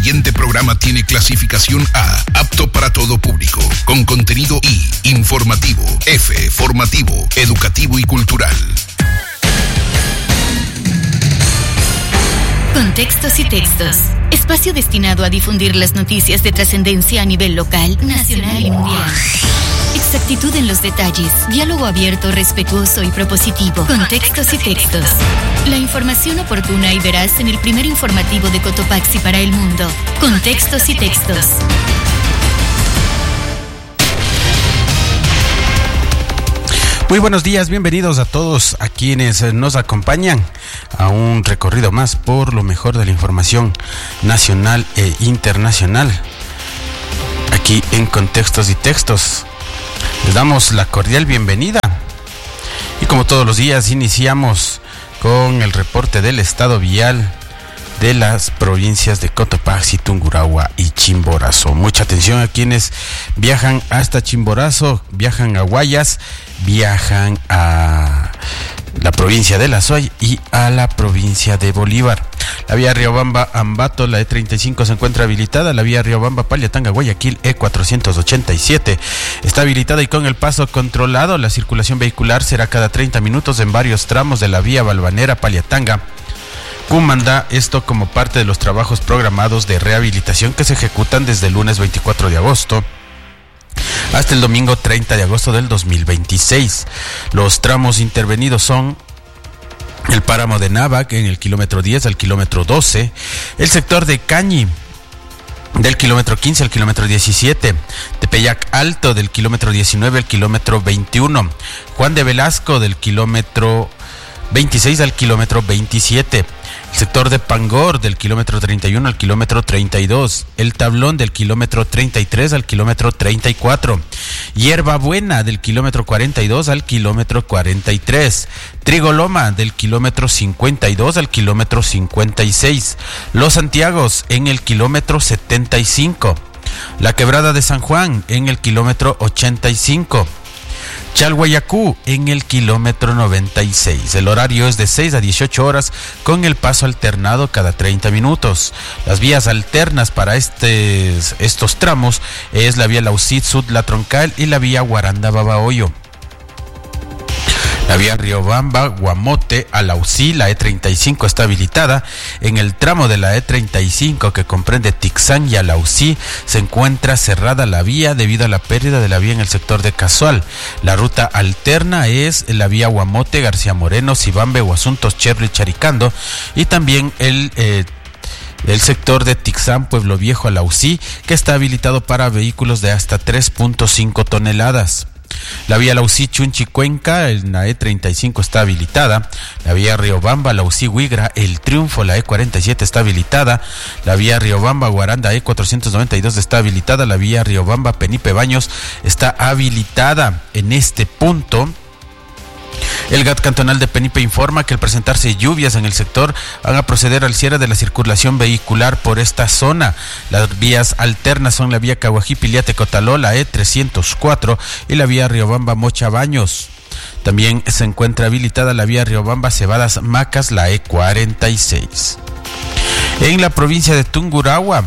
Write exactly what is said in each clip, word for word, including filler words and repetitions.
siguiente programa tiene clasificación A, apto para todo público, con contenido I, informativo, F, formativo, educativo y cultural. Contextos y textos. Espacio destinado a difundir las noticias de trascendencia a nivel local, nacional y mundial. Exactitud en los detalles, diálogo abierto, respetuoso y propositivo. Contextos y textos. La información oportuna y veraz en el primer informativo de Cotopaxi para el mundo. Contextos y textos. Muy buenos días, bienvenidos a todos a quienes nos acompañan a un recorrido más por lo mejor de la información nacional e internacional. Aquí en Contextos y Textos les damos la cordial bienvenida y como todos los días iniciamos con el reporte del estado vial de las provincias de Cotopaxi, Tungurahua y Chimborazo. Mucha atención a quienes viajan hasta Chimborazo, viajan a Guayas, viajan a la provincia de La Suay y a la provincia de Bolívar. La vía Riobamba-Ambato, la E treinta y cinco se encuentra habilitada. La vía Riobamba-Paliatanga-Guayaquil, E cuatrocientos ochenta y siete, está habilitada y con el paso controlado. La circulación vehicular será cada treinta minutos en varios tramos de la vía Balvanera-Paliatanga. Cumandá, esto como parte de los trabajos programados de rehabilitación que se ejecutan desde el lunes veinticuatro de agosto hasta el domingo treinta de agosto del dos mil veintiséis. Los tramos intervenidos son el páramo de Návac en el kilómetro diez al kilómetro doce, el sector de Cañi del kilómetro quince al kilómetro diecisiete, Tepeyac Alto del kilómetro diecinueve al kilómetro veintiuno, Juan de Velasco del kilómetro veintiséis al kilómetro veintisiete, el sector de Pangor del kilómetro treinta y uno al kilómetro treinta y dos, el Tablón del kilómetro treinta y tres al kilómetro treinta y cuatro, Hierba Buena del kilómetro cuarenta y dos al kilómetro cuarenta y tres, Trigoloma del kilómetro cincuenta y dos al kilómetro cincuenta y seis, Los Santiagos en el kilómetro setenta y cinco, La Quebrada de San Juan en el kilómetro ochenta y cinco, Chalhuayacú en el kilómetro noventa y seis. El horario es de seis a dieciocho horas con el paso alternado cada treinta minutos. Las vías alternas para este, estos tramos es la vía Laucit Sud La Troncal y la vía Guaranda Babahoyo. La vía Riobamba, Guamote, Alausí, la E treinta y cinco está habilitada. En el tramo de la E treinta y cinco que comprende Tixán y Alausí se encuentra cerrada la vía debido a la pérdida de la vía en el sector de Casual. La ruta alterna es la vía Guamote, García Moreno, Sibambe, Guasuntos, Cherry, Charicando y también el... Eh, El sector de Tixán, Pueblo Viejo, Alausí, que está habilitado para vehículos de hasta tres punto cinco toneladas. La vía Lausí Chunchi Cuenca, en la E treinta y cinco está habilitada. La vía Riobamba Lausí Huigra, El Triunfo, la E cuarenta y siete está habilitada. La vía Riobamba Guaranda E cuatrocientos noventa y dos está habilitada. La vía Riobamba Penipe Baños está habilitada. En este punto, el G A T cantonal de Penipe informa que al presentarse lluvias en el sector van a proceder al cierre de la circulación vehicular por esta zona. Las vías alternas son la vía Caguají-Piliate-Cotaló, la E trescientos cuatro y la vía Riobamba-Mocha Baños. También se encuentra habilitada la vía Riobamba-Cebadas Macas, la E cuarenta y seis. En la provincia de Tungurahua,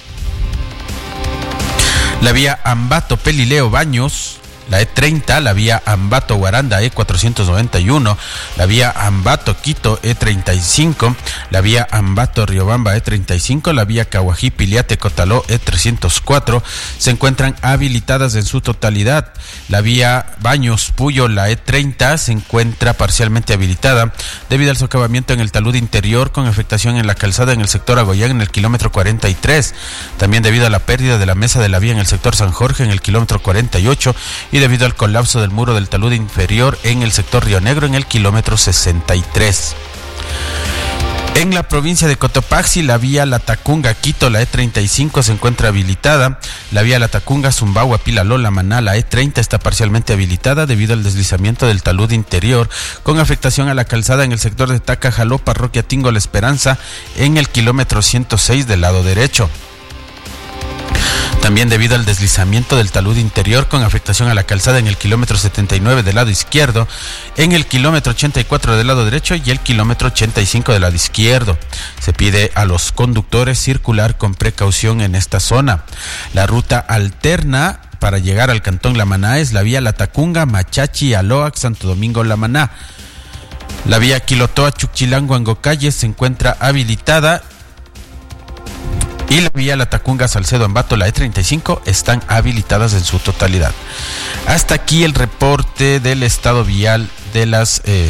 la vía Ambato-Pelileo Baños, la E treinta, la vía Ambato-Guaranda E cuatrocientos noventa y uno, la vía Ambato-Quito E treinta y cinco, la vía Ambato-Riobamba E treinta y cinco, la vía Caguají-Piliate-Cotaló E trescientos cuatro se encuentran habilitadas en su totalidad. La vía Baños-Puyo, la E treinta, se encuentra parcialmente habilitada debido al socavamiento en el talud interior con afectación en la calzada en el sector Agoyán en el kilómetro cuarenta y tres, también debido a la pérdida de la mesa de la vía en el sector San Jorge en el kilómetro cuarenta y ocho y debido al colapso del muro del talud inferior en el sector Río Negro en el kilómetro sesenta y tres. En la provincia de Cotopaxi, la vía Latacunga-Quito, la E treinta y cinco, se encuentra habilitada. La vía Latacunga-Zumbagua-Pilaló, Maná, la E treinta, está parcialmente habilitada debido al deslizamiento del talud interior, con afectación a la calzada en el sector de Tacajaló, Parroquia Tingo La Esperanza, en el kilómetro ciento seis del lado derecho. También debido al deslizamiento del talud interior con afectación a la calzada en el kilómetro setenta y nueve del lado izquierdo, en el kilómetro ochenta y cuatro del lado derecho y el kilómetro ochenta y cinco del lado izquierdo. Se pide a los conductores circular con precaución en esta zona. La ruta alterna para llegar al cantón Lamaná es la vía Latacunga, Machachi, Aloac, Santo Domingo, Lamaná. La vía Quilotoa, Chuquilango, Angocayes se encuentra habilitada. Y la vía Latacunga, Salcedo, Ambato, la E treinta y cinco están habilitadas en su totalidad. Hasta aquí el reporte del estado vial de las eh,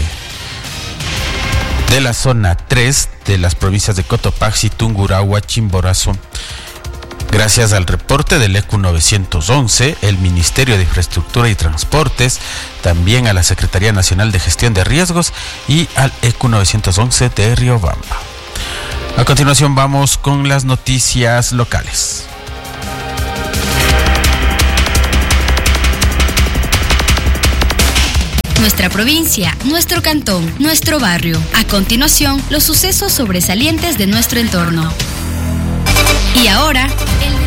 de la zona tres de las provincias de Cotopaxi, Tungurahua, Chimborazo. Gracias al reporte del E Q novecientos once, el Ministerio de Infraestructura y Transportes, también a la Secretaría Nacional de Gestión de Riesgos y al E Q novecientos once de Riobamba. A continuación vamos con las noticias locales. Nuestra provincia, nuestro cantón, nuestro barrio. A continuación, los sucesos sobresalientes de nuestro entorno. Y ahora, el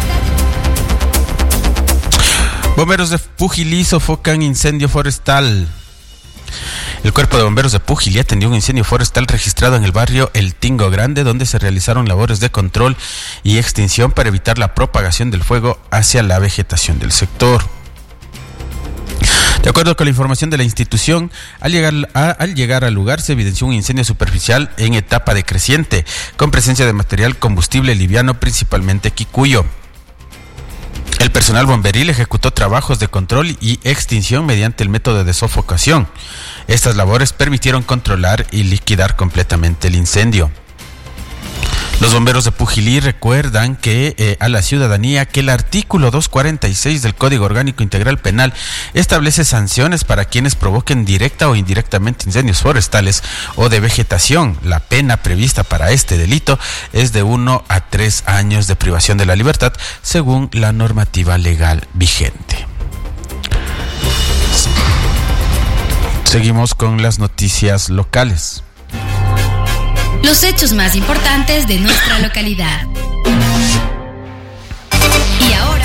detalle. Bomberos de Pujilí sofocan incendio forestal. El Cuerpo de Bomberos de Pujilí atendió un incendio forestal registrado en el barrio El Tingo Grande, donde se realizaron labores de control y extinción para evitar la propagación del fuego hacia la vegetación del sector. De acuerdo con la información de la institución, al llegar, a, al llegar al lugar se evidenció un incendio superficial en etapa decreciente, con presencia de material combustible liviano, principalmente quicuyo. El personal bomberil ejecutó trabajos de control y extinción mediante el método de sofocación. Estas labores permitieron controlar y liquidar completamente el incendio. Los bomberos de Pujilí recuerdan que eh, a la ciudadanía que el artículo doscientos cuarenta y seis del Código Orgánico Integral Penal establece sanciones para quienes provoquen directa o indirectamente incendios forestales o de vegetación. La pena prevista para este delito es de uno a tres años de privación de la libertad, según la normativa legal vigente. Seguimos con las noticias locales. Los hechos más importantes de nuestra localidad. Y ahora,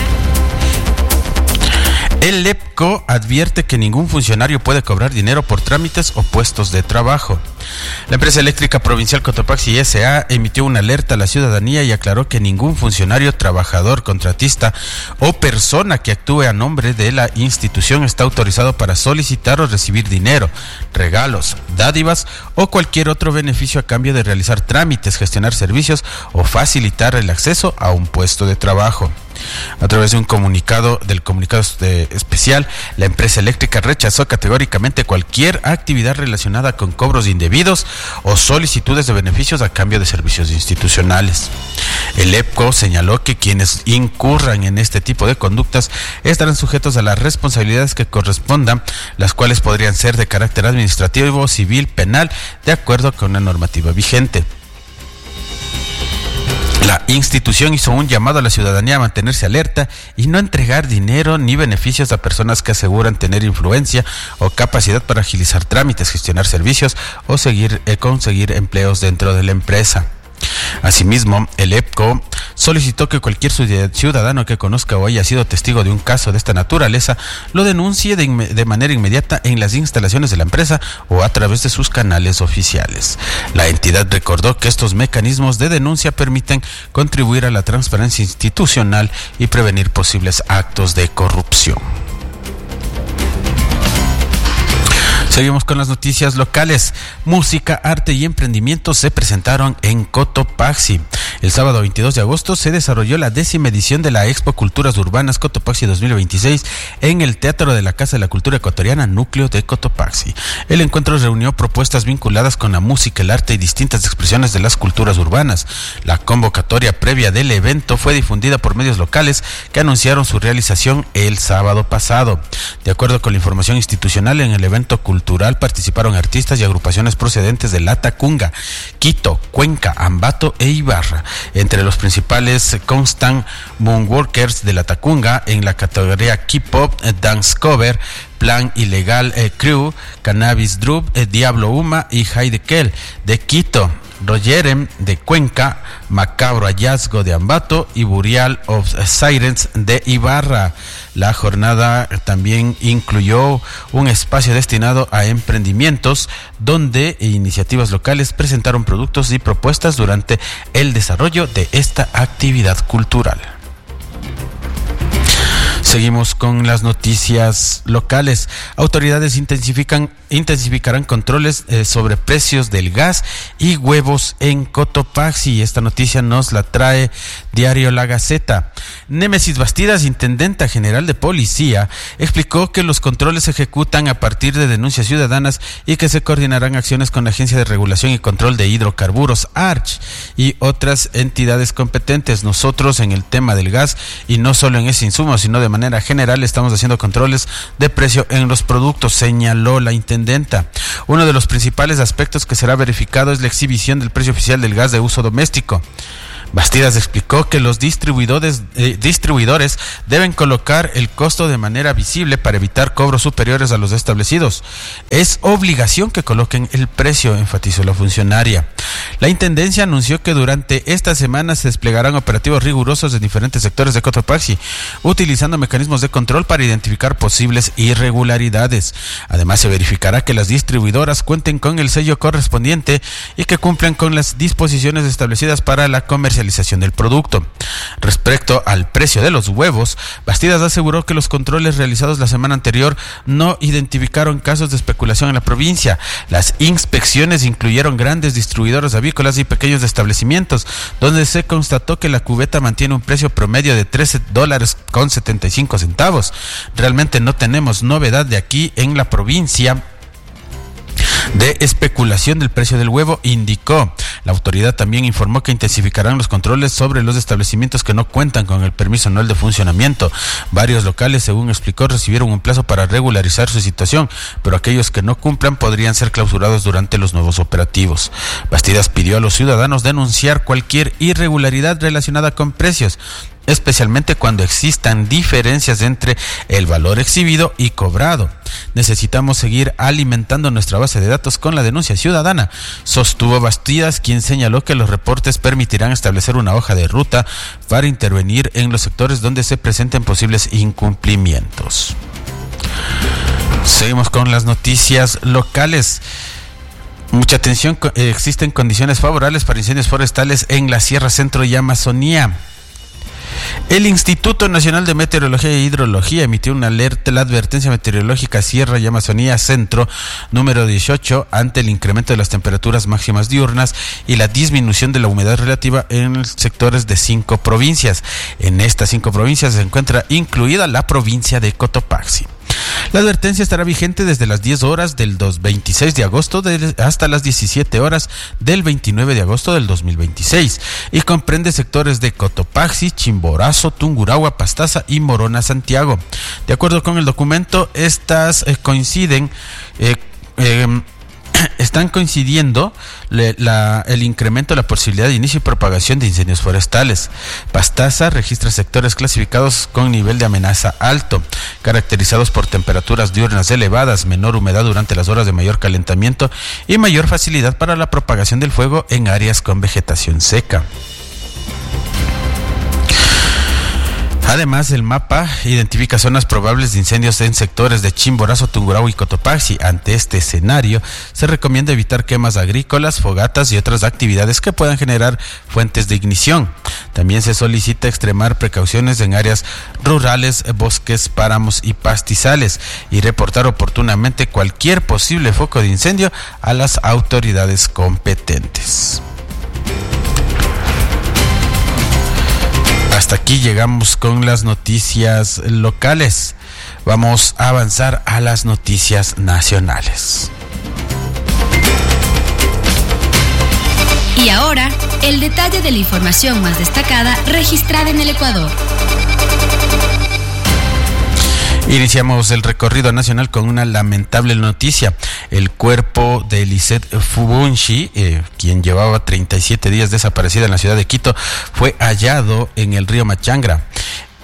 el EPCO advierte que ningún funcionario puede cobrar dinero por trámites o puestos de trabajo. La empresa eléctrica provincial Cotopaxi S A emitió una alerta a la ciudadanía y aclaró que ningún funcionario, trabajador, contratista o persona que actúe a nombre de la institución está autorizado para solicitar o recibir dinero, regalos, dádivas o cualquier otro beneficio a cambio de realizar trámites, gestionar servicios o facilitar el acceso a un puesto de trabajo. A través de un comunicado del comunicado especial, la empresa eléctrica rechazó categóricamente cualquier actividad relacionada con cobros indebidos o solicitudes de beneficios a cambio de servicios institucionales. El EPCO señaló que quienes incurran en este tipo de conductas estarán sujetos a las responsabilidades que correspondan, las cuales podrían ser de carácter administrativo, civil, penal, de acuerdo con la normativa vigente. La institución hizo un llamado a la ciudadanía a mantenerse alerta y no entregar dinero ni beneficios a personas que aseguran tener influencia o capacidad para agilizar trámites, gestionar servicios o seguir, eh, conseguir empleos dentro de la empresa. Asimismo, el EPCO solicitó que cualquier ciudadano que conozca o haya sido testigo de un caso de esta naturaleza lo denuncie de, de manera inmediata en las instalaciones de la empresa o a través de sus canales oficiales. La entidad recordó que estos mecanismos de denuncia permiten contribuir a la transparencia institucional y prevenir posibles actos de corrupción. Seguimos con las noticias locales. Música, arte y emprendimiento se presentaron en Cotopaxi. El sábado veintidós de agosto se desarrolló la décima edición de la Expo Culturas Urbanas Cotopaxi dos mil veintiséis en el Teatro de la Casa de la Cultura Ecuatoriana, núcleo de Cotopaxi. El encuentro reunió propuestas vinculadas con la música, el arte y distintas expresiones de las culturas urbanas. La convocatoria previa del evento fue difundida por medios locales que anunciaron su realización el sábado pasado. De acuerdo con la información institucional, en el evento cultural participaron artistas y agrupaciones procedentes de Latacunga, Quito, Cuenca, Ambato e Ibarra. Entre los principales constan Moonwalkers de Latacunga en la categoría K-Pop, Dance Cover, Plan Ilegal eh, Crew, Cannabis Drub, eh, Diablo Uma y Heidekel de Quito. Rogerem de Cuenca, Macabro Hallazgo de Ambato y Burial of Sirens de Ibarra. La jornada también incluyó un espacio destinado a emprendimientos donde iniciativas locales presentaron productos y propuestas durante el desarrollo de esta actividad cultural. Seguimos con las noticias locales. Autoridades intensifican, intensificarán controles eh, sobre precios del gas y huevos en Cotopaxi. Esta noticia nos la trae Diario La Gaceta. Némesis Bastidas, intendenta general de policía, explicó que los controles se ejecutan a partir de denuncias ciudadanas y que se coordinarán acciones con la Agencia de Regulación y Control de Hidrocarburos, A R C H, y otras entidades competentes. Nosotros en el tema del gas, y no solo en ese insumo, sino de manera general, estamos haciendo controles de precio en los productos, señaló la intendenta. Uno de los principales aspectos que será verificado es la exhibición del precio oficial del gas de uso doméstico. Bastidas explicó que los distribuidores, eh, distribuidores deben colocar el costo de manera visible para evitar cobros superiores a los establecidos. Es obligación que coloquen el precio, enfatizó la funcionaria. La intendencia anunció que durante esta semana se desplegarán operativos rigurosos en diferentes sectores de Cotopaxi, utilizando mecanismos de control para identificar posibles irregularidades. Además, se verificará que las distribuidoras cuenten con el sello correspondiente y que cumplan con las disposiciones establecidas para la comercialización del producto. Respecto al precio de los huevos, Bastidas aseguró que los controles realizados la semana anterior no identificaron casos de especulación en la provincia. Las inspecciones incluyeron grandes distribuidores avícolas y pequeños establecimientos, donde se constató que la cubeta mantiene un precio promedio de trece dólares con setenta y cinco centavos. Realmente no tenemos novedad de aquí en la provincia de especulación del precio del huevo, indicó. La autoridad también informó que intensificarán los controles sobre los establecimientos que no cuentan con el permiso anual de funcionamiento. Varios locales, según explicó, recibieron un plazo para regularizar su situación, pero aquellos que no cumplan podrían ser clausurados durante los nuevos operativos. Bastidas pidió a los ciudadanos denunciar cualquier irregularidad relacionada con precios, especialmente cuando existan diferencias entre el valor exhibido y cobrado. Necesitamos seguir alimentando nuestra base de datos con la denuncia ciudadana, sostuvo Bastidas, quien señaló que los reportes permitirán establecer una hoja de ruta para intervenir en los sectores donde se presenten posibles incumplimientos. Seguimos con las noticias locales. Mucha atención, eh, existen condiciones favorables para incendios forestales en la Sierra Centro y Amazonía. El Instituto Nacional de Meteorología e Hidrología emitió una alerta, la advertencia meteorológica Sierra y Amazonía Centro número dieciocho, ante el incremento de las temperaturas máximas diurnas y la disminución de la humedad relativa en sectores de cinco provincias. En estas cinco provincias se encuentra incluida la provincia de Cotopaxi. La advertencia estará vigente desde las diez horas del veintiséis de agosto de, hasta las diecisiete horas del veintinueve de agosto del dos mil veintiséis y comprende sectores de Cotopaxi, Chimborazo, Tungurahua, Pastaza y Morona, Santiago. De acuerdo con el documento, estas eh, coinciden eh, eh, están coincidiendo le, la, el incremento de la posibilidad de inicio y propagación de incendios forestales. Pastaza registra sectores clasificados con nivel de amenaza alto, caracterizados por temperaturas diurnas elevadas, menor humedad durante las horas de mayor calentamiento y mayor facilidad para la propagación del fuego en áreas con vegetación seca. Además, el mapa identifica zonas probables de incendios en sectores de Chimborazo, Tungurahua y Cotopaxi. Ante este escenario, se recomienda evitar quemas agrícolas, fogatas y otras actividades que puedan generar fuentes de ignición. También se solicita extremar precauciones en áreas rurales, bosques, páramos y pastizales y reportar oportunamente cualquier posible foco de incendio a las autoridades competentes. Hasta aquí llegamos con las noticias locales. Vamos a avanzar a las noticias nacionales. Y ahora, el detalle de la información más destacada registrada en el Ecuador. Iniciamos el recorrido nacional con una lamentable noticia. El cuerpo de Lisette Fubunshi, eh, quien llevaba treinta y siete días desaparecida en la ciudad de Quito, fue hallado en el río Machangra.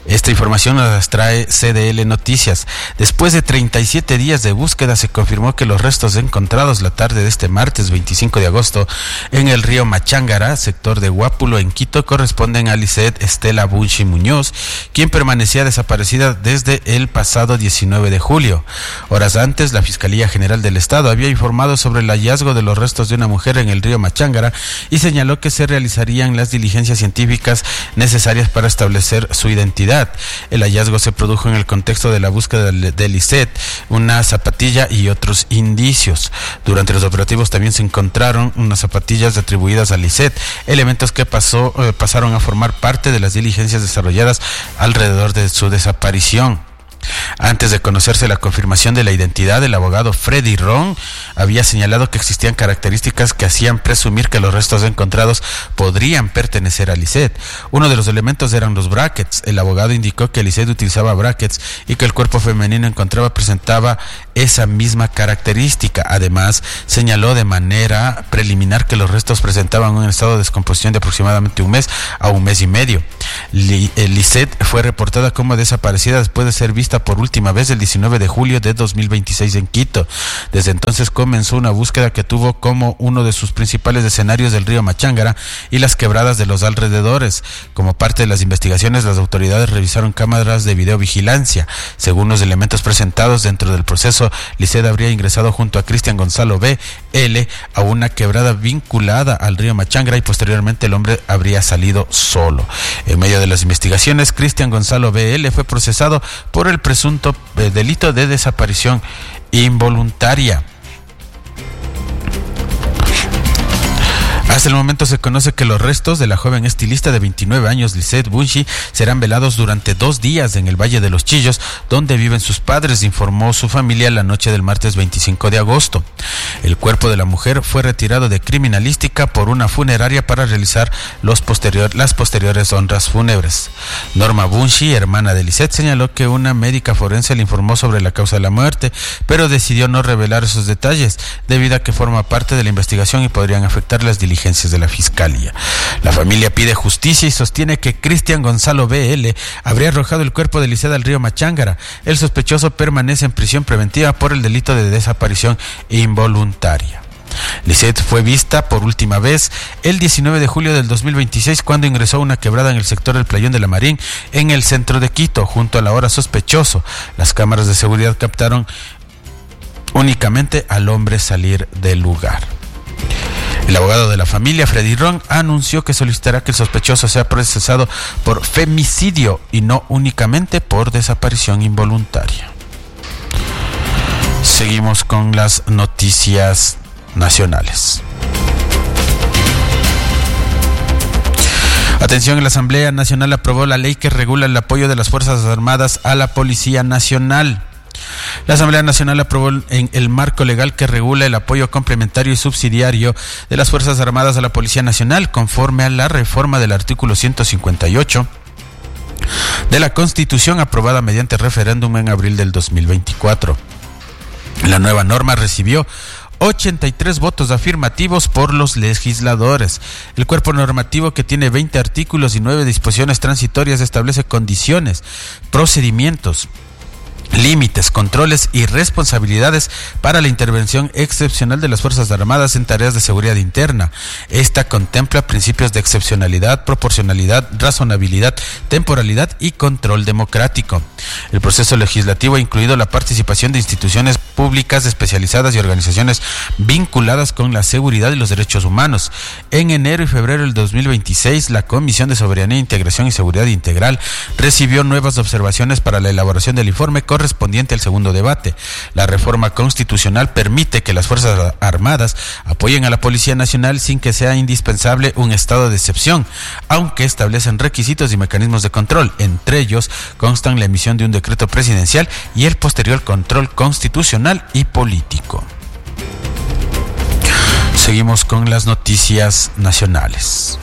Esta información nos trae C D L Noticias. Después de treinta y siete días de búsqueda, se confirmó que los restos encontrados la tarde de este martes veinticinco de agosto en el río Machángara, sector de Guápulo, en Quito, corresponden a Lisset Estela Bunshi Muñoz, quien permanecía desaparecida desde el pasado diecinueve de julio. Horas antes, la Fiscalía General del Estado había informado sobre el hallazgo de los restos de una mujer en el río Machángara y señaló que se realizarían las diligencias científicas necesarias para establecer su identidad. El hallazgo se produjo en el contexto de la búsqueda de Lisset, una zapatilla y otros indicios. Durante los operativos también se encontraron unas zapatillas atribuidas a Lisset, elementos que pasó, eh, pasaron a formar parte de las diligencias desarrolladas alrededor de su desaparición. Antes de conocerse la confirmación de la identidad, el abogado Freddy Ron había señalado que existían características que hacían presumir que los restos encontrados podrían pertenecer a Lisset. Uno de los elementos eran los brackets. El abogado indicó que Lisset utilizaba brackets y que el cuerpo femenino encontrado presentaba esa misma característica. Además, señaló de manera preliminar que los restos presentaban un estado de descomposición de aproximadamente un mes a un mes y medio. Lisset fue reportada como desaparecida después de ser vista por última vez el diecinueve de julio de dos mil veintiséis en Quito. Desde entonces comenzó una búsqueda que tuvo como uno de sus principales escenarios del río Machángara y las quebradas de los alrededores. Como parte de las investigaciones, las autoridades revisaron cámaras de videovigilancia. Según los elementos presentados dentro del proceso, Lisset habría ingresado junto a Cristian Gonzalo B L a una quebrada vinculada al río Machángara y posteriormente el hombre habría salido solo. En medio de las investigaciones, Cristian Gonzalo B L fue procesado por el presunto delito de desaparición involuntaria. Hasta el momento se conoce que los restos de la joven estilista de veintinueve años, Lisset Bunshi, serán velados durante dos días en el Valle de los Chillos, donde viven sus padres, informó su familia la noche del martes veinticinco de agosto. El cuerpo de la mujer fue retirado de criminalística por una funeraria para realizar los posterior, las posteriores honras fúnebres. Norma Bunshi, hermana de Lisset, señaló que una médica forense le informó sobre la causa de la muerte, pero decidió no revelar esos detalles, debido a que forma parte de la investigación y podrían afectar las diligencias de la Fiscalía. La familia pide justicia y sostiene que Cristian Gonzalo B L habría arrojado el cuerpo de Lisset al río Machángara. El sospechoso permanece en prisión preventiva por el delito de desaparición involuntaria. Lisset fue vista por última vez el diecinueve de julio del dos mil veintiséis cuando ingresó a una quebrada en el sector del Playón de la Marín en el centro de Quito, junto al ahora sospechoso. Las cámaras de seguridad captaron únicamente al hombre salir del lugar. El abogado de la familia, Freddy Ron, anunció que solicitará que el sospechoso sea procesado por femicidio y no únicamente por desaparición involuntaria. Seguimos con las noticias nacionales. Atención, la Asamblea Nacional aprobó la ley que regula el apoyo de las Fuerzas Armadas a la Policía Nacional. La Asamblea Nacional aprobó en el marco legal que regula el apoyo complementario y subsidiario de las Fuerzas Armadas a la Policía Nacional, conforme a la reforma del artículo ciento cincuenta y ocho de la Constitución, aprobada mediante referéndum en abril del dos mil veinticuatro. La nueva norma recibió ochenta y tres votos afirmativos por los legisladores. El cuerpo normativo, que tiene veinte artículos y nueve disposiciones transitorias, establece condiciones, procedimientos, límites, controles y responsabilidades para la intervención excepcional de las Fuerzas Armadas en tareas de seguridad interna. Esta contempla principios de excepcionalidad, proporcionalidad, razonabilidad, temporalidad y control democrático. El proceso legislativo ha incluido la participación de instituciones públicas especializadas y organizaciones vinculadas con la seguridad y los derechos humanos. En enero y febrero del dos mil veintiséis, la Comisión de Soberanía, Integración y Seguridad Integral recibió nuevas observaciones para la elaboración del informe correspondiente al segundo debate. La reforma constitucional permite que las Fuerzas Armadas apoyen a la Policía Nacional sin que sea indispensable un estado de excepción, aunque establecen requisitos y mecanismos de control. Entre ellos constan la emisión de un decreto presidencial y el posterior control constitucional y político. Seguimos con las noticias nacionales.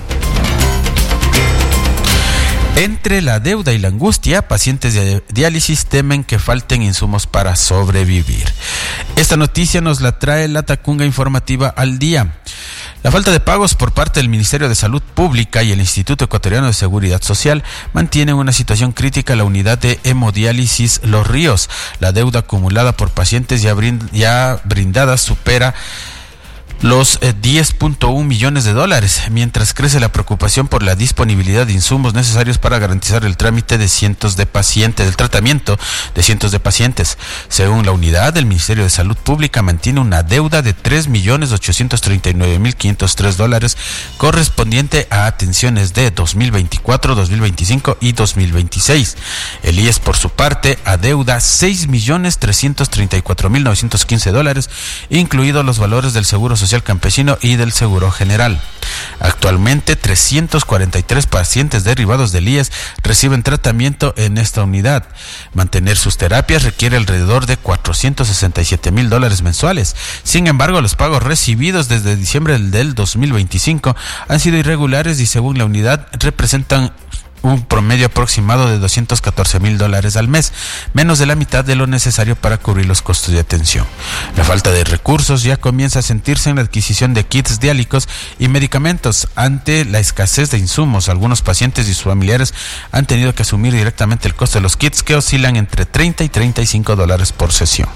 Entre la deuda y la angustia, pacientes de diálisis temen que falten insumos para sobrevivir. Esta noticia nos la trae la Tacunga Informativa al Día. La falta de pagos por parte del Ministerio de Salud Pública y el Instituto Ecuatoriano de Seguridad Social mantiene una situación crítica a la unidad de hemodiálisis Los Ríos. La deuda acumulada por pacientes ya, brind- ya brindadas supera los eh, diez punto uno millones de dólares, mientras crece la preocupación por la disponibilidad de insumos necesarios para garantizar el trámite de cientos de pacientes, el tratamiento de cientos de pacientes. Según la unidad, el Ministerio de Salud Pública mantiene una deuda de tres millones ochocientos treinta y nueve mil quinientos tres dólares correspondiente a atenciones de dos mil veinticuatro, dos mil veinticinco y dos mil veintiséis. El I E S, por su parte, adeuda seis millones trescientos treinta y cuatro mil novecientos quince dólares, incluidos los valores del Seguro Social Campesino y del Seguro General. Actualmente, trescientos cuarenta y tres pacientes derivados del I E S reciben tratamiento en esta unidad. Mantener sus terapias requiere alrededor de cuatrocientos sesenta y siete mil dólares mensuales. Sin embargo, los pagos recibidos desde diciembre del dos mil veinticinco han sido irregulares y, según la unidad, representan un promedio aproximado de doscientos catorce mil dólares al mes, menos de la mitad de lo necesario para cubrir los costos de atención. La falta de recursos ya comienza a sentirse en la adquisición de kits diálicos y medicamentos. Ante la escasez de insumos, algunos pacientes y sus familiares han tenido que asumir directamente el costo de los kits, que oscilan entre treinta y treinta y cinco dólares por sesión.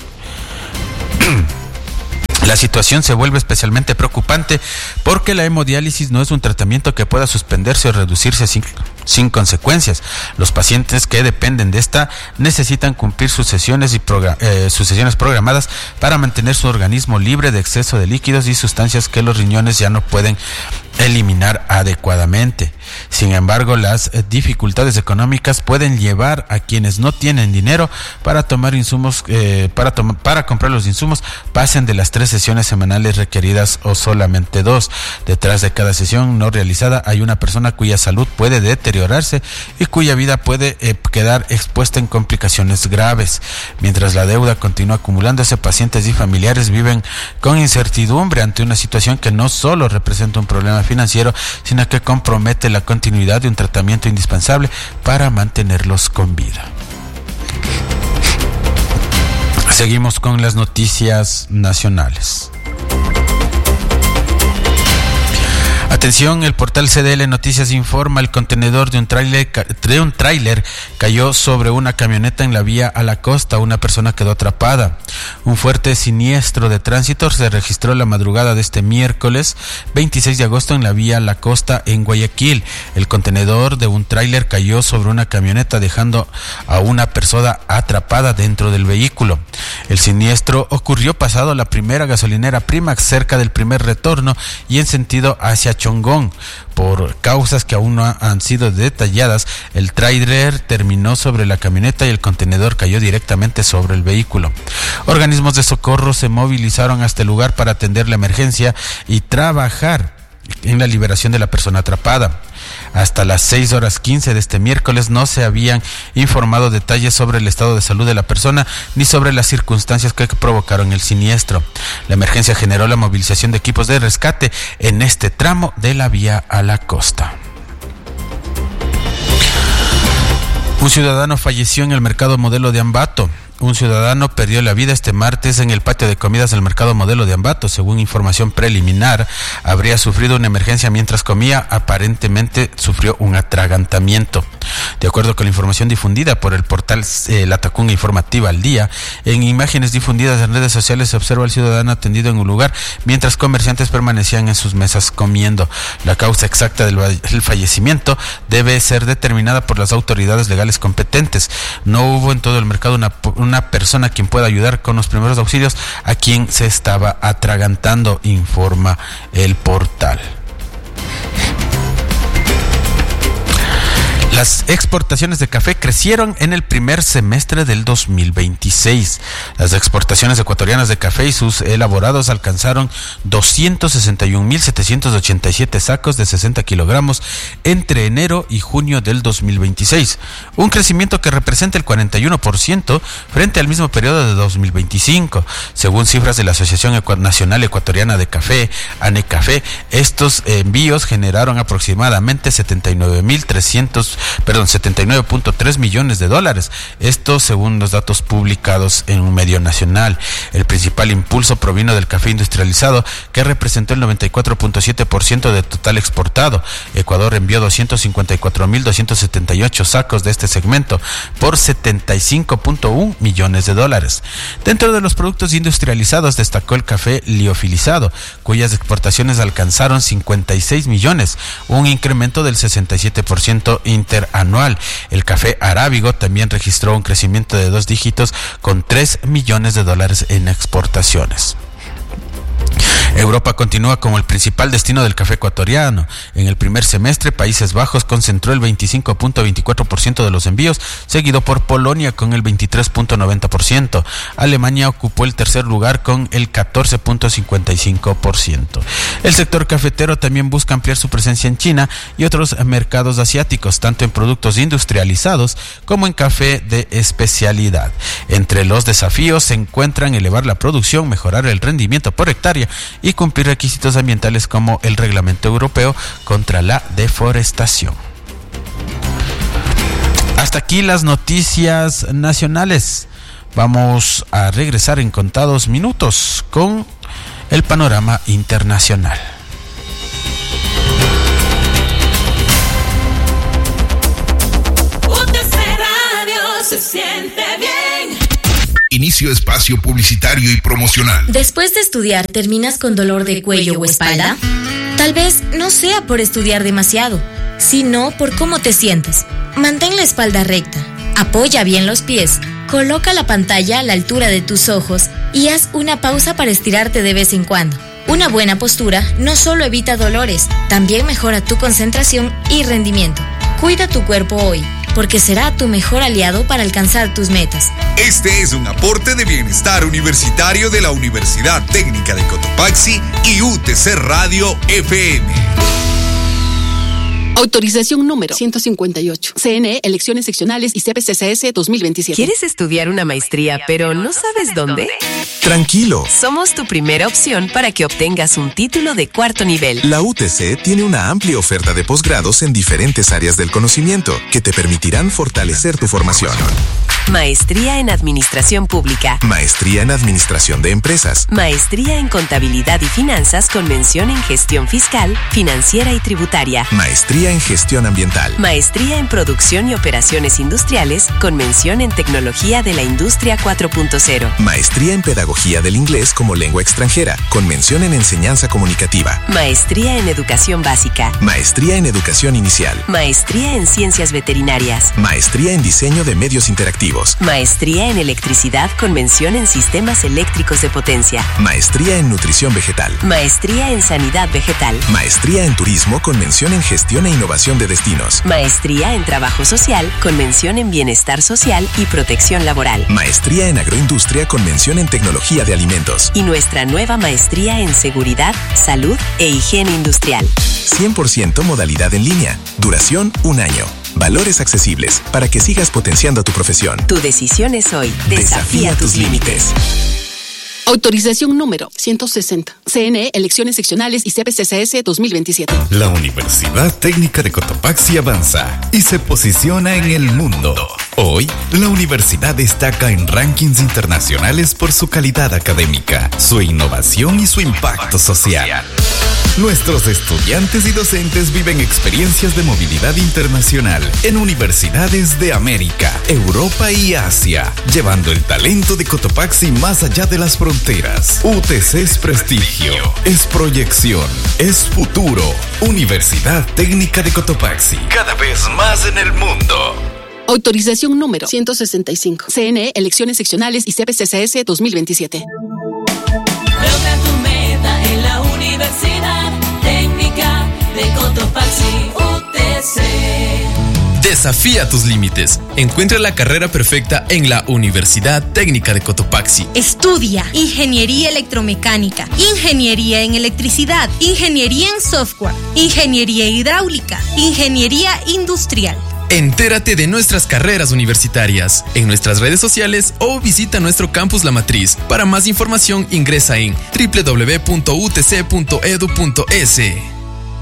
La situación se vuelve especialmente preocupante porque la hemodiálisis no es un tratamiento que pueda suspenderse o reducirse sin, sin consecuencias. Los pacientes que dependen de esta necesitan cumplir sus sesiones, y program, eh, sus sesiones programadas para mantener su organismo libre de exceso de líquidos y sustancias que los riñones ya no pueden eliminar adecuadamente. Sin embargo, las dificultades económicas pueden llevar a quienes no tienen dinero para tomar insumos, eh, para, tom- para comprar los insumos, pasen de las tres sesiones semanales requeridas o solamente dos. Detrás de cada sesión no realizada hay una persona cuya salud puede deteriorarse y cuya vida puede eh, quedar expuesta en complicaciones graves. Mientras la deuda continúa acumulándose, pacientes y familiares viven con incertidumbre ante una situación que no solo representa un problema financiero, sino que compromete la continuidad de un tratamiento indispensable para mantenerlos con vida. Seguimos con las noticias nacionales. Atención, el portal C D L Noticias informa: el contenedor de un tráiler de un tráiler cayó sobre una camioneta en la vía a la costa. Una persona quedó atrapada. Un fuerte siniestro de tránsito se registró la madrugada de este miércoles veintiséis de agosto en la vía a la costa en Guayaquil. El contenedor de un tráiler cayó sobre una camioneta, dejando a una persona atrapada dentro del vehículo. El siniestro ocurrió pasado la primera gasolinera Primax, cerca del primer retorno y en sentido hacia Chongón. Por causas que aún no han sido detalladas, el tráiler terminó sobre la camioneta y el contenedor cayó directamente sobre el vehículo. Organismos de socorro se movilizaron hasta el lugar para atender la emergencia y trabajar en la liberación de la persona atrapada. Hasta las seis horas quince de este miércoles no se habían informado detalles sobre el estado de salud de la persona ni sobre las circunstancias que provocaron el siniestro. La emergencia generó la movilización de equipos de rescate en este tramo de la vía a la costa. Un ciudadano falleció en el mercado Modelo de Ambato. Un ciudadano perdió la vida este martes en el patio de comidas del mercado Modelo de Ambato. Según información preliminar, habría sufrido una emergencia mientras comía. Aparentemente sufrió un atragantamiento. De acuerdo con la información difundida por el portal eh, La Tacunga Informativa al Día, en imágenes difundidas en redes sociales se observa al ciudadano atendido en un lugar mientras comerciantes permanecían en sus mesas comiendo. La causa exacta del, del fallecimiento debe ser determinada por las autoridades legales competentes. No hubo en todo el mercado una, una una persona quien pueda ayudar con los primeros auxilios a quien se estaba atragantando, informa el portal. Las exportaciones de café crecieron en el primer semestre del dos mil veintiséis. Las exportaciones ecuatorianas de café y sus elaborados alcanzaron doscientos sesenta y un mil setecientos ochenta y siete sacos de sesenta kilogramos entre enero y junio del dos mil veintiséis, un crecimiento que representa el cuarenta y uno por ciento frente al mismo periodo de dos mil veinticinco. Según cifras de la Asociación Nacional Ecuatoriana de Café, ANECAFE, estos envíos generaron aproximadamente setenta y nueve mil trescientos perdón, setenta y nueve punto tres millones de dólares. Esto según los datos publicados en un medio nacional. El principal impulso provino del café industrializado, que representó el noventa y cuatro punto siete por ciento del total exportado. Ecuador envió doscientos cincuenta y cuatro mil doscientos setenta y ocho sacos de este segmento por setenta y cinco punto uno millones de dólares. Dentro de los productos industrializados destacó el café liofilizado, cuyas exportaciones alcanzaron cincuenta y seis millones, un incremento del sesenta y siete por ciento interanual. El café arábigo también registró un crecimiento de dos dígitos con tres millones de dólares en exportaciones. Europa continúa como el principal destino del café ecuatoriano. En el primer semestre, Países Bajos concentró el veinticinco punto veinticuatro por ciento de los envíos, seguido por Polonia con el veintitrés punto noventa por ciento. Alemania ocupó el tercer lugar con el catorce punto cincuenta y cinco por ciento. El sector cafetero también busca ampliar su presencia en China y otros mercados asiáticos, tanto en productos industrializados como en café de especialidad. Entre los desafíos se encuentran elevar la producción, mejorar el rendimiento por hectárea y cumplir requisitos ambientales como el Reglamento Europeo contra la Deforestación. Hasta aquí las noticias nacionales. Vamos a regresar en contados minutos con el panorama internacional. U T C Radio se siente bien. Inicio espacio publicitario y promocional. Después de estudiar, ¿terminas con dolor de cuello o espalda? Tal vez no sea por estudiar demasiado, sino por cómo te sientes. Mantén la espalda recta, apoya bien los pies, coloca la pantalla a la altura de tus ojos y haz una pausa para estirarte de vez en cuando. Una buena postura no solo evita dolores, también mejora tu concentración y rendimiento. Cuida tu cuerpo hoy, porque será tu mejor aliado para alcanzar tus metas. Este es un aporte de bienestar universitario de la Universidad Técnica de Cotopaxi y U T C Radio F M. Autorización número ciento cincuenta y ocho. C N E, Elecciones Seccionales y C P C C S dos mil veintisiete. ¿Quieres estudiar una maestría, pero no sabes dónde? Tranquilo. Somos tu primera opción para que obtengas un título de cuarto nivel. La U T C tiene una amplia oferta de posgrados en diferentes áreas del conocimiento que te permitirán fortalecer tu formación. Maestría en Administración Pública. Maestría en Administración de Empresas. Maestría en Contabilidad y Finanzas con mención en Gestión Fiscal, Financiera y Tributaria. Maestría en Gestión Ambiental. Maestría en Producción y Operaciones Industriales con mención en Tecnología de la Industria cuatro punto cero. Maestría en Pedagogía del Inglés como lengua extranjera con mención en Enseñanza Comunicativa. Maestría en Educación Básica. Maestría en Educación Inicial. Maestría en Ciencias Veterinarias. Maestría en Diseño de Medios Interactivos. Maestría en Electricidad con mención en Sistemas Eléctricos de Potencia. Maestría en Nutrición Vegetal. Maestría en Sanidad Vegetal. Maestría en Turismo con mención en Gestión e Innovación de Destinos. Maestría en Trabajo Social con mención en Bienestar Social y Protección Laboral. Maestría en Agroindustria con mención en Tecnología de Alimentos. Y nuestra nueva maestría en Seguridad, Salud e Higiene Industrial. cien por ciento modalidad en línea. Duración un año. Valores accesibles para que sigas potenciando tu profesión. Tu decisión es hoy. Desafía, Desafía tus límites. Autorización número ciento sesenta. C N E, Elecciones Seccionales y C P C C S dos mil veintisiete. La Universidad Técnica de Cotopaxi avanza y se posiciona en el mundo. Hoy, la universidad destaca en rankings internacionales por su calidad académica, su innovación y su impacto social. Nuestros estudiantes y docentes viven experiencias de movilidad internacional en universidades de América, Europa y Asia, llevando el talento de Cotopaxi más allá de las fronteras. U T C es prestigio, es proyección, es futuro. Universidad Técnica de Cotopaxi, cada vez más en el mundo. Autorización número ciento sesenta y cinco. C N E, Elecciones Seccionales y C P C C S dos mil veintisiete. Logra tu meta en la Universidad Técnica de Cotopaxi, U T C. Desafía tus límites. Encuentra la carrera perfecta en la Universidad Técnica de Cotopaxi. Estudia Ingeniería Electromecánica, Ingeniería en Electricidad, Ingeniería en Software, Ingeniería Hidráulica, Ingeniería Industrial. Entérate de nuestras carreras universitarias en nuestras redes sociales o visita nuestro campus La Matriz. Para más información ingresa en doble u doble u doble u punto u t c punto e d u punto e s.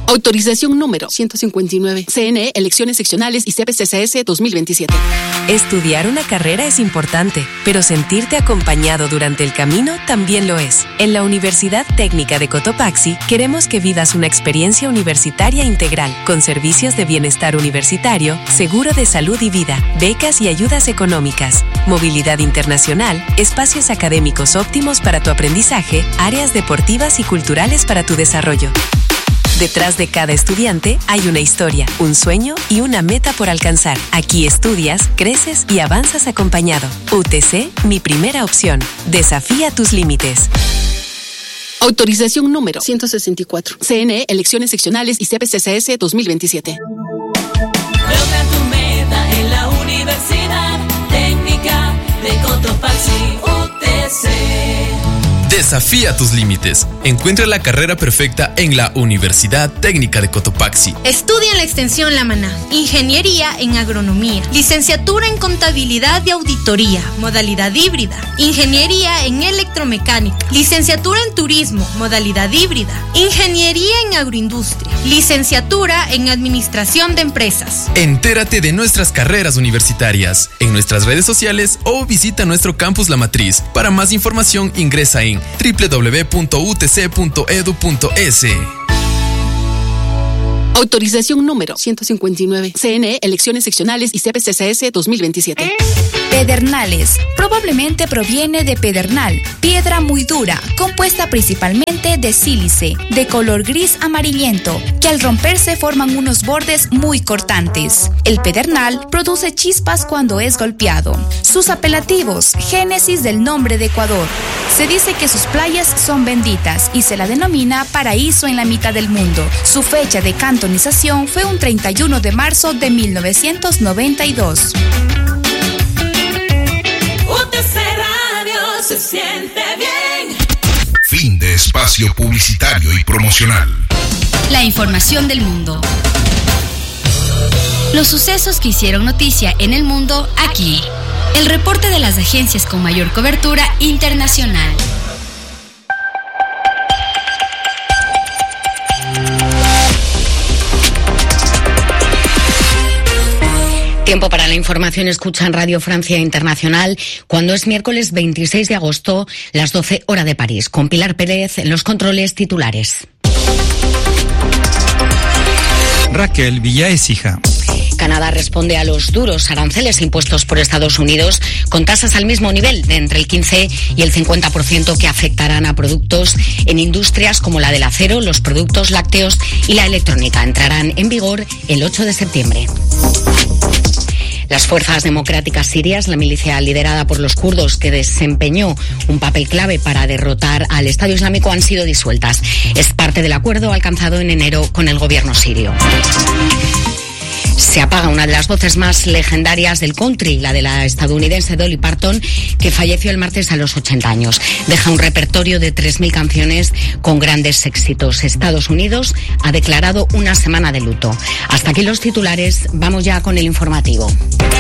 Autorización número ciento cincuenta y nueve. C N E, Elecciones Seccionales y C P C C S dos mil veintisiete. Estudiar una carrera es importante, pero sentirte acompañado durante el camino también lo es. En la Universidad Técnica de Cotopaxi queremos que vivas una experiencia universitaria integral, con servicios de bienestar universitario, seguro de salud y vida, becas y ayudas económicas, movilidad internacional, espacios académicos óptimos para tu aprendizaje, áreas deportivas y culturales para tu desarrollo. Detrás de cada estudiante hay una historia, un sueño y una meta por alcanzar. Aquí estudias, creces y avanzas acompañado. U T C, mi primera opción. Desafía tus límites. Autorización número ciento sesenta y cuatro. C N E, Elecciones Seccionales y C P C C S dos mil veintisiete. Logra tu meta en la Universidad Técnica de Cotopaxi, U T C. Desafía tus límites. Encuentra la carrera perfecta en la Universidad Técnica de Cotopaxi. Estudia en la extensión La Maná. Ingeniería en agronomía. Licenciatura en contabilidad y auditoría. Modalidad híbrida. Ingeniería en electromecánica. Licenciatura en turismo. Modalidad híbrida. Ingeniería en agroindustria. Licenciatura en administración de empresas. Entérate de nuestras carreras universitarias en nuestras redes sociales o visita nuestro campus La Matriz. Para más información ingresa en doble u doble u doble u punto u t c punto e d u punto e s. Autorización número ciento cincuenta y nueve. C N E, Elecciones Seccionales y C P C C S dos mil veintisiete. Pedernales. Probablemente proviene de pedernal, piedra muy dura, compuesta principalmente de sílice, de color gris amarillento, que al romperse forman unos bordes muy cortantes. El pedernal produce chispas cuando es golpeado. Sus apelativos, génesis del nombre de Ecuador. Se dice que sus playas son benditas y se la denomina paraíso en la mitad del mundo. Su fecha de cantonización fue un treinta y uno de marzo de mil novecientos noventa y dos. U T C Radio se siente bien. Fin de espacio publicitario y promocional. La información del mundo. Los sucesos que hicieron noticia en el mundo aquí. El reporte de las agencias con mayor cobertura internacional. Tiempo para la información. Escuchan Radio Francia Internacional cuando es miércoles veintiséis de agosto, las doce hora de París. Con Pilar Pérez en los controles titulares. Raquel Villaécija. Canadá responde a los duros aranceles impuestos por Estados Unidos con tasas al mismo nivel de entre el quince y el cincuenta por ciento que afectarán a productos en industrias como la del acero, los productos lácteos y la electrónica. Entrarán en vigor el ocho de septiembre. Las fuerzas democráticas sirias, la milicia liderada por los kurdos que desempeñó un papel clave para derrotar al Estado Islámico, han sido disueltas. Es parte del acuerdo alcanzado en enero con el gobierno sirio. Se apaga una de las voces más legendarias del country, la de la estadounidense Dolly Parton, que falleció el martes a los ochenta años. Deja un repertorio de tres mil canciones con grandes éxitos. Estados Unidos ha declarado una semana de luto. Hasta aquí los titulares, vamos ya con el informativo.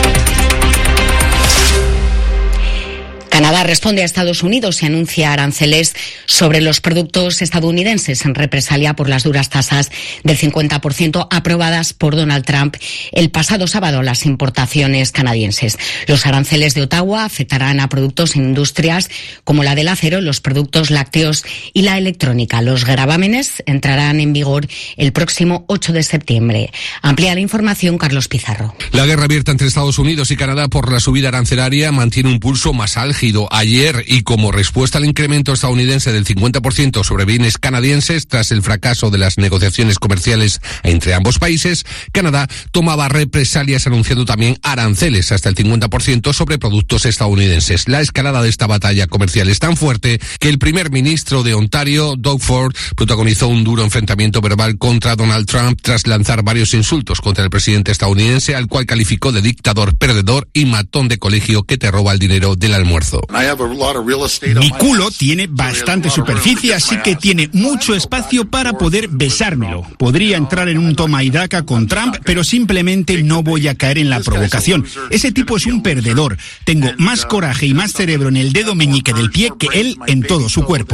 Canadá responde a Estados Unidos y anuncia aranceles sobre los productos estadounidenses en represalia por las duras tasas del cincuenta por ciento aprobadas por Donald Trump el pasado sábado a las importaciones canadienses. Los aranceles de Ottawa afectarán a productos en industrias como la del acero, los productos lácteos y la electrónica. Los gravámenes entrarán en vigor el próximo ocho de septiembre. Amplía la información Carlos Pizarro. La guerra abierta entre Estados Unidos y Canadá por la subida arancelaria mantiene un pulso más álgido. Ayer, y como respuesta al incremento estadounidense del cincuenta por ciento sobre bienes canadienses tras el fracaso de las negociaciones comerciales entre ambos países, Canadá tomaba represalias anunciando también aranceles hasta el cincuenta por ciento sobre productos estadounidenses. La escalada de esta batalla comercial es tan fuerte que el primer ministro de Ontario, Doug Ford, protagonizó un duro enfrentamiento verbal contra Donald Trump tras lanzar varios insultos contra el presidente estadounidense, al cual calificó de dictador, perdedor y matón de colegio que te roba el dinero del almuerzo. plazo. Mi culo tiene bastante superficie, así que tiene mucho espacio para poder besármelo. Podría entrar en un toma y daca con Trump, pero simplemente no voy a caer en la provocación. Ese tipo es un perdedor. Tengo más coraje y más cerebro en el dedo meñique del pie que él en todo su cuerpo.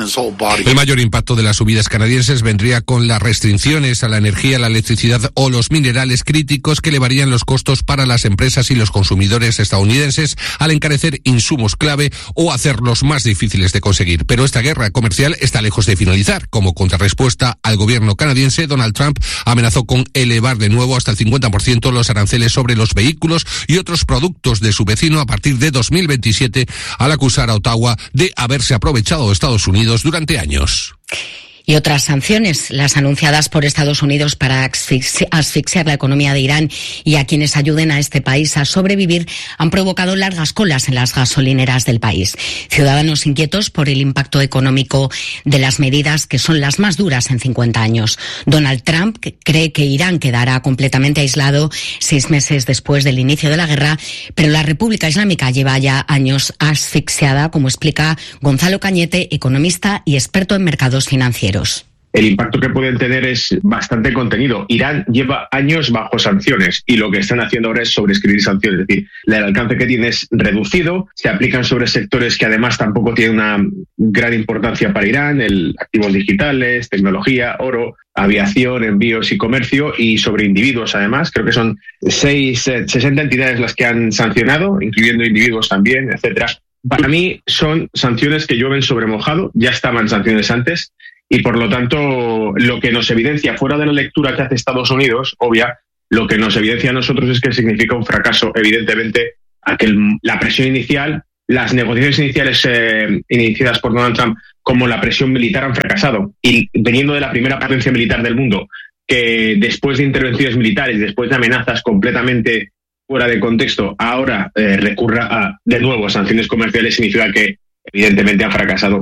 El mayor impacto de las subidas canadienses vendría con las restricciones a la energía, la electricidad o los minerales críticos que elevarían los costos para las empresas y los consumidores estadounidenses al encarecer insumos clave o hacerlos más difíciles de conseguir. Pero esta guerra comercial está lejos de finalizar. Como contrarrespuesta al gobierno canadiense, Donald Trump amenazó con elevar de nuevo hasta el cincuenta por ciento los aranceles sobre los vehículos y otros productos de su vecino a partir de dos mil veintisiete, al acusar a Ottawa de haberse aprovechado de Estados Unidos durante años. Y otras sanciones, las anunciadas por Estados Unidos para asfixi- asfixiar la economía de Irán y a quienes ayuden a este país a sobrevivir, han provocado largas colas en las gasolineras del país. Ciudadanos inquietos por el impacto económico de las medidas, que son las más duras en cincuenta años. Donald Trump cree que Irán quedará completamente aislado seis meses después del inicio de la guerra, pero la República Islámica lleva ya años asfixiada, como explica Gonzalo Cañete, economista y experto en mercados financieros. El impacto que pueden tener es bastante contenido. Irán lleva años bajo sanciones y lo que están haciendo ahora es sobreescribir sanciones. Es decir, el alcance que tiene es reducido, se aplican sobre sectores que además tampoco tienen una gran importancia para Irán, el activos digitales, tecnología, oro, aviación, envíos y comercio, y sobre individuos además. Creo que son seis, sesenta entidades las que han sancionado, incluyendo individuos también, etcétera. Para mí son sanciones que llueven sobre mojado, ya estaban sanciones antes. Y por lo tanto, lo que nos evidencia, fuera de la lectura que hace Estados Unidos, obvia, lo que nos evidencia a nosotros es que significa un fracaso, evidentemente, a que el, la presión inicial, las negociaciones iniciales eh, iniciadas por Donald Trump, como la presión militar, han fracasado. Y veniendo de la primera potencia militar del mundo, que después de intervenciones militares, después de amenazas completamente fuera de contexto, ahora eh, recurra a, de nuevo a sanciones comerciales, significa que evidentemente han fracasado.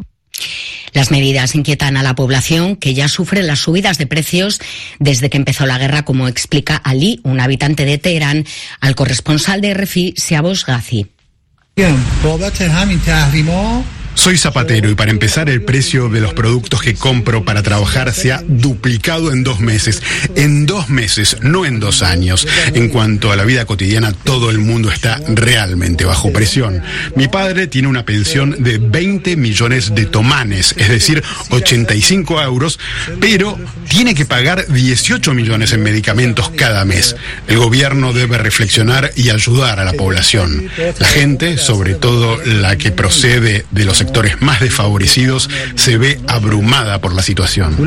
Las medidas inquietan a la población, que ya sufre las subidas de precios desde que empezó la guerra, como explica Ali, un habitante de Teherán, al corresponsal de R F I, Siavos Ghazi. Soy zapatero y para empezar el precio de los productos que compro para trabajar se ha duplicado en dos meses. En dos meses, no en dos años. En cuanto a la vida cotidiana, todo el mundo está realmente bajo presión. Mi padre tiene una pensión de veinte millones de tomanes, es decir, ochenta y cinco euros, pero tiene que pagar dieciocho millones en medicamentos cada mes. El gobierno debe reflexionar y ayudar a la población. La gente, sobre todo la que procede de los sectores más desfavorecidos, se ve abrumada por la situación.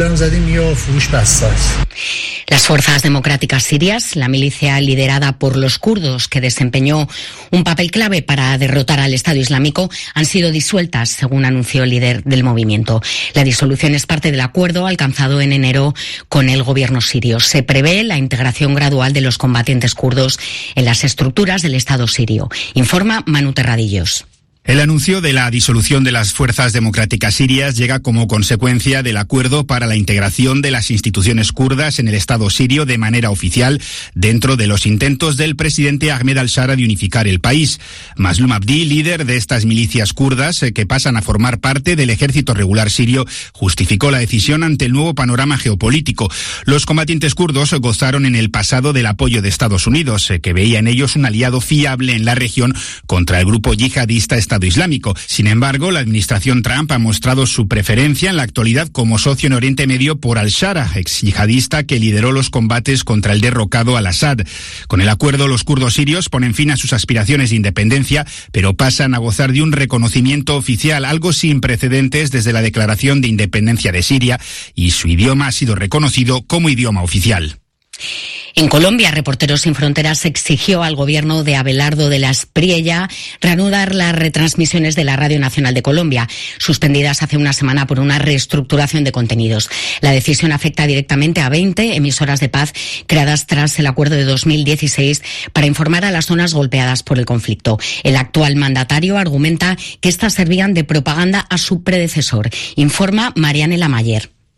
Las fuerzas democráticas sirias, la milicia liderada por los kurdos, que desempeñó un papel clave para derrotar al Estado Islámico, han sido disueltas, según anunció el líder del movimiento. La disolución es parte del acuerdo alcanzado en enero con el gobierno sirio. Se prevé la integración gradual de los combatientes kurdos en las estructuras del Estado sirio, informa Manu Terradillos. El anuncio de la disolución de las fuerzas democráticas sirias llega como consecuencia del acuerdo para la integración de las instituciones kurdas en el Estado sirio de manera oficial dentro de los intentos del presidente Ahmed al-Shara de unificar el país. Maslum Abdi, líder de estas milicias kurdas que pasan a formar parte del ejército regular sirio, justificó la decisión ante el nuevo panorama geopolítico. Los combatientes kurdos gozaron en el pasado del apoyo de Estados Unidos, que veía en ellos un aliado fiable en la región contra el grupo yihadista Estado Islámico. Sin embargo, la administración Trump ha mostrado su preferencia en la actualidad como socio en Oriente Medio por al-Shara, ex yihadista que lideró los combates contra el derrocado al-Assad. Con el acuerdo, los kurdos sirios ponen fin a sus aspiraciones de independencia, pero pasan a gozar de un reconocimiento oficial, algo sin precedentes desde la declaración de independencia de Siria, y su idioma ha sido reconocido como idioma oficial. En Colombia, Reporteros Sin Fronteras exigió al gobierno de Abelardo de la Espriella reanudar las retransmisiones de la Radio Nacional de Colombia, suspendidas hace una semana por una reestructuración de contenidos. La decisión afecta directamente a veinte emisoras de paz creadas tras el acuerdo de dos mil dieciséis para informar a las zonas golpeadas por el conflicto. El actual mandatario argumenta que estas servían de propaganda a su predecesor, informa Marianela Mayer.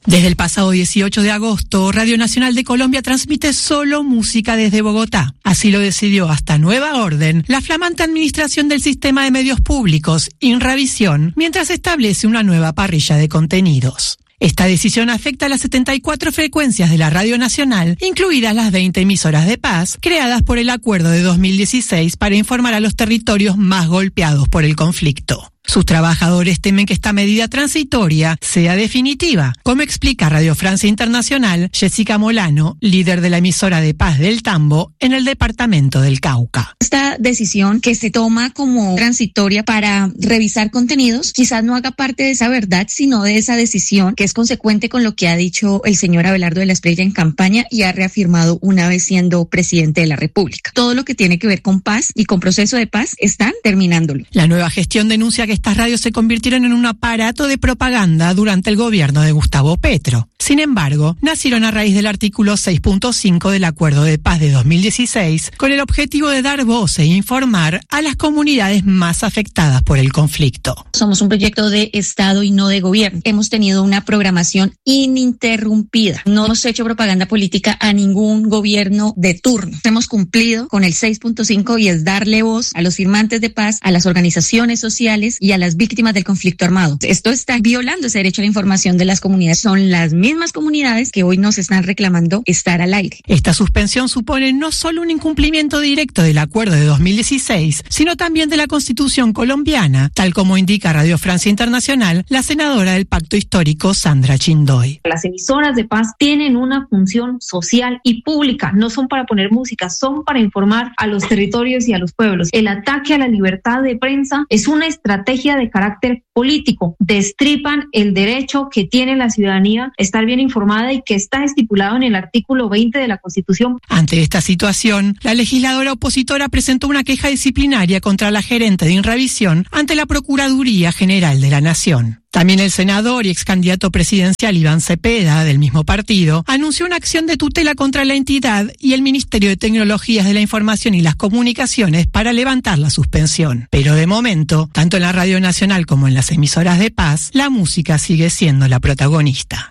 Desde el pasado dieciocho de agosto, Radio Nacional de Colombia transmite solo música desde Bogotá. Así lo decidió hasta nueva orden la flamante administración del Sistema de Medios Públicos, Inravisión, mientras establece una nueva parrilla de contenidos. Esta decisión afecta a las setenta y cuatro frecuencias de la Radio Nacional, incluidas las veinte emisoras de paz, creadas por el acuerdo de dos mil dieciséis para informar a los territorios más golpeados por el conflicto. Sus trabajadores temen que esta medida transitoria sea definitiva, como explica Radio Francia Internacional Jessica Molano, líder de la emisora de paz del Tambo en el departamento del Cauca. Esta decisión que se toma como transitoria para revisar contenidos quizás no haga parte de esa verdad, sino de esa decisión que es consecuente con lo que ha dicho el señor Abelardo de la Espriella en campaña y ha reafirmado una vez siendo presidente de la República. Todo lo que tiene que ver con paz y con proceso de paz están terminándolo. La nueva gestión denuncia que estas radios se convirtieron en un aparato de propaganda durante el gobierno de Gustavo Petro. Sin embargo, nacieron a raíz del artículo seis punto cinco del Acuerdo de Paz de dos mil dieciséis, con el objetivo de dar voz e informar a las comunidades más afectadas por el conflicto. Somos un proyecto de Estado y no de gobierno. Hemos tenido una programación ininterrumpida. No hemos hecho propaganda política a ningún gobierno de turno. Hemos cumplido con el seis punto cinco y es darle voz a los firmantes de paz, a las organizaciones sociales y a las víctimas del conflicto armado. Esto está violando ese derecho a la información de las comunidades. Son las mismas comunidades que hoy nos están reclamando estar al aire. Esta suspensión supone no solo un incumplimiento directo del acuerdo de dos mil dieciséis, sino también de la Constitución colombiana, tal como indica Radio Francia Internacional la senadora del Pacto Histórico, Sandra Chindoy. Las emisoras de paz tienen una función social y pública, no son para poner música, son para informar a los territorios y a los pueblos. El ataque a la libertad de prensa es una estrategia de carácter político. Destripan el derecho que tiene la ciudadanía a estar bien informada y que está estipulado en el artículo veinte de la Constitución. Ante esta situación, la legisladora opositora presentó una queja disciplinaria contra la gerente de Inravisión ante la Procuraduría General de la Nación. También el senador y ex candidato presidencial Iván Cepeda, del mismo partido, anunció una acción de tutela contra la entidad y el Ministerio de Tecnologías de la Información y las Comunicaciones para levantar la suspensión. Pero de momento, tanto en la Radio Nacional como en las emisoras de paz, la música sigue siendo la protagonista.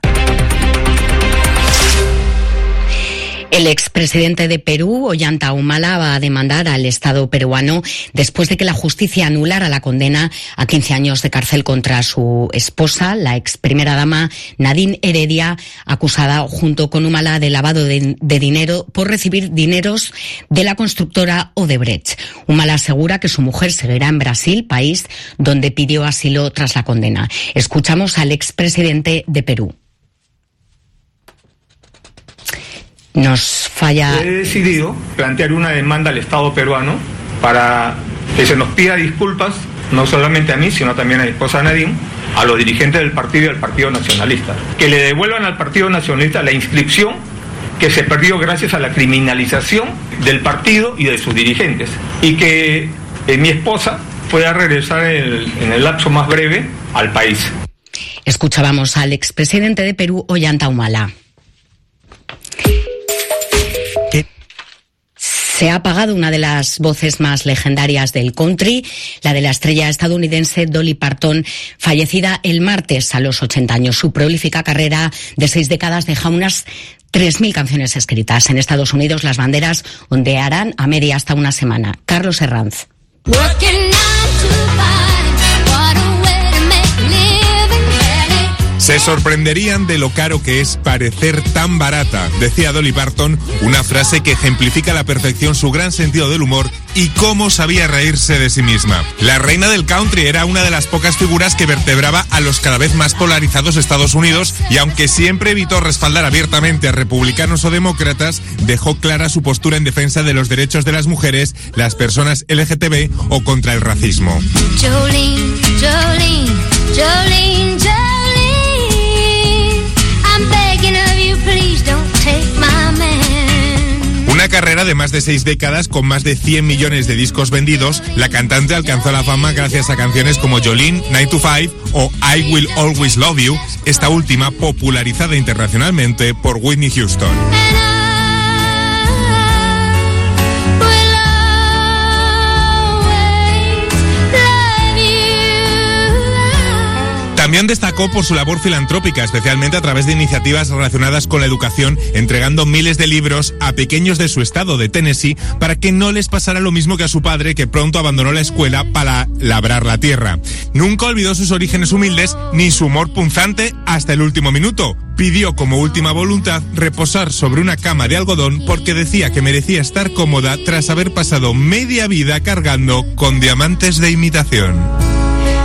El expresidente de Perú, Ollanta Humala, va a demandar al Estado peruano después de que la justicia anulara la condena a quince años de cárcel contra su esposa, la ex primera dama Nadine Heredia, acusada junto con Humala de lavado de, de dinero por recibir dineros de la constructora Odebrecht. Humala asegura que su mujer seguirá en Brasil, país donde pidió asilo tras la condena. Escuchamos al expresidente de Perú. Nos falla. He decidido plantear una demanda al Estado peruano para que se nos pida disculpas, no solamente a mí, sino también a mi esposa Nadine, a los dirigentes del partido y al Partido Nacionalista. Que le devuelvan al Partido Nacionalista la inscripción que se perdió gracias a la criminalización del partido y de sus dirigentes. Y que eh, mi esposa pueda regresar en el, en el lapso más breve al país. Escuchábamos al expresidente de Perú, Ollanta Humala. Se ha apagado una de las voces más legendarias del country, la de la estrella estadounidense Dolly Parton, fallecida el martes a los ochenta años. Su prolífica carrera de seis décadas deja unas tres mil canciones escritas. En Estados Unidos las banderas ondearán a media hasta una semana. Carlos Herranz. Se sorprenderían de lo caro que es parecer tan barata, decía Dolly Parton, una frase que ejemplifica a la perfección su gran sentido del humor y cómo sabía reírse de sí misma. La reina del country era una de las pocas figuras que vertebraba a los cada vez más polarizados Estados Unidos y aunque siempre evitó respaldar abiertamente a republicanos o demócratas, dejó clara su postura en defensa de los derechos de las mujeres, las personas L G T B o contra el racismo. Jolene, Jolene, Jolene, Jolene. Una carrera de más de seis décadas con más de cien millones de discos vendidos, la cantante alcanzó la fama gracias a canciones como Jolene, nine to five o I Will Always Love You, esta última popularizada internacionalmente por Whitney Houston. También destacó por su labor filantrópica, especialmente a través de iniciativas relacionadas con la educación, entregando miles de libros a pequeños de su estado de Tennessee para que no les pasara lo mismo que a su padre, que pronto abandonó la escuela para labrar la tierra. Nunca olvidó sus orígenes humildes ni su humor punzante hasta el último minuto. Pidió como última voluntad reposar sobre una cama de algodón porque decía que merecía estar cómoda tras haber pasado media vida cargando con diamantes de imitación.